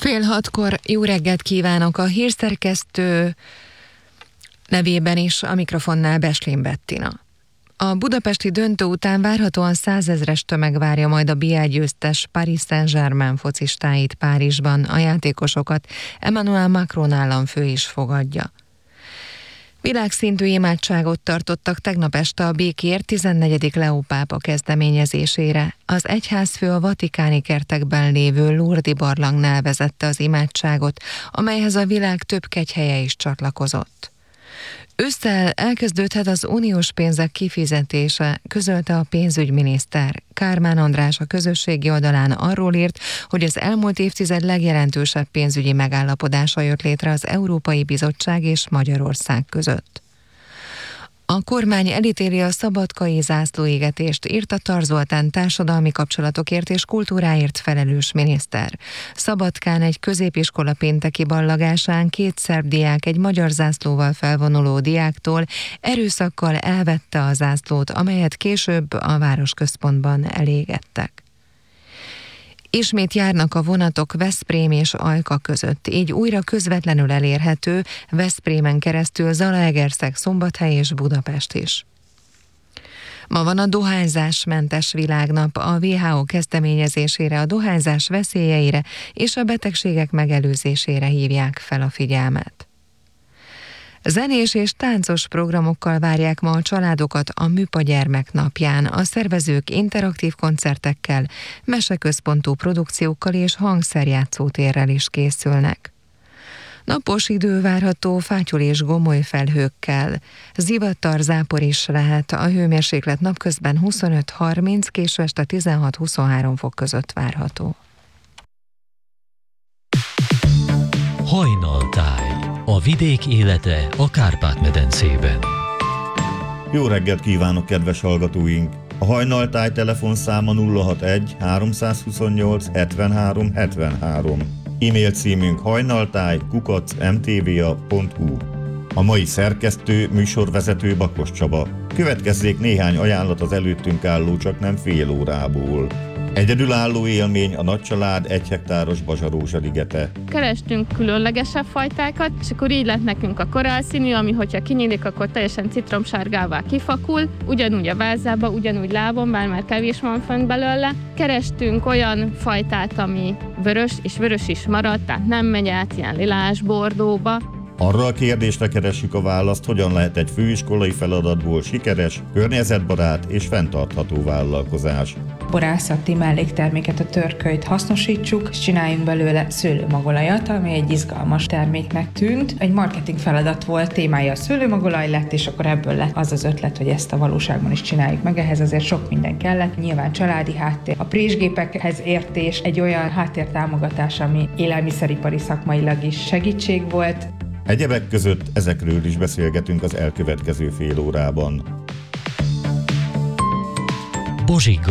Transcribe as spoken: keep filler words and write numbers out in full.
Fél hatkor jó reggelt kívánok, a hírszerkesztő nevében is, a mikrofonnál Beslén Bettina. A budapesti döntő után várhatóan százezres tömeg várja majd a bé egy győztes Paris Saint-Germain focistáit Párizsban. A játékosokat Emmanuel Macron államfő is fogadja. Világszintű imádságot tartottak tegnap este a békéért tizennegyedik Leó pápa kezdeményezésére. Az egyházfő a vatikáni kertekben lévő Lourdes barlangnál vezette az imádságot, amelyhez a világ több kegyhelye is csatlakozott. Ősszel elkezdődhet az uniós pénzek kifizetése, közölte a pénzügyminiszter. Kármán András a közösségi oldalán arról írt, hogy az elmúlt évtized legjelentősebb pénzügyi megállapodása jött létre az Európai Bizottság és Magyarország között. A kormány elítéli a szabadkai zászlóégetést, írt a Tar Zoltán társadalmi kapcsolatokért és kultúráért felelős miniszter. Szabadkán egy középiskola pénteki ballagásán két szerb diák egy magyar zászlóval felvonuló diáktól erőszakkal elvette a zászlót, amelyet később a városközpontban elégettek. Ismét járnak a vonatok Veszprém és Ajka között, így újra közvetlenül elérhető Veszprémen keresztül Zalaegerszeg, Szombathely és Budapest is. Ma van a dohányzásmentes világnap, a dupla vé há o kezdeményezésére, a dohányzás veszélyeire és a betegségek megelőzésére hívják fel a figyelmet. Zenés és táncos programokkal várják ma a családokat a Műpa gyermeknapján. A szervezők interaktív koncertekkel, meseközpontú produkciókkal és hangszerjátszótérrel is készülnek. Napos idő várható fátyol és gomoly felhőkkel. Zivatar, zápor is lehet, a hőmérséklet napközben huszonöt-harminc, késő este tizenhat-huszonhárom fok között várható. Hajnaltáj. A vidék élete a Kárpát-medencében. Jó reggelt kívánok, kedves hallgatóink! A Hajnaltáj telefonszáma nulla hatvanegy háromszázhuszonnyolc hetvenhárom hetvenhárom. E-mail címünk hajnaltáj kukac em té vé á pont hu. A mai szerkesztő, műsorvezető Bakos Csaba. Következzék néhány ajánlat az előttünk álló csak nem fél órából. Egyedülálló élmény a nagycsalád egy hektáros Bazsarózsa ligete. Kerestünk különlegesebb fajtákat, és akkor így lett nekünk a korálszínű, ami hogyha kinyílik, akkor teljesen citromsárgává kifakul, ugyanúgy a vázába, ugyanúgy lábon, bár már kevés van fent belőle. Kerestünk olyan fajtát, ami vörös, és vörös is maradt, tehát nem megy át ilyen lilás bordóba. Arra a kérdésre keressük a választ, hogyan lehet egy főiskolai feladatból sikeres, környezetbarát és fenntartható vállalkozás. Borászati mellékterméket, a törkölyt hasznosítsuk, és csináljunk belőle szőlőmagolajat, ami egy izgalmas terméknek tűnt. Egy marketing feladat volt, témája a szőlőmagolaj lett, és akkor ebből lett az az ötlet, hogy ezt a valóságban is csináljuk meg. Ehhez azért sok minden kellett, nyilván családi háttér, a présgépekhez értés, egy olyan háttértámogatás, ami élelmiszeripari szakmailag is segítség volt. Egyebek között ezekről is beszélgetünk az elkövetkező fél órában. Bozsika.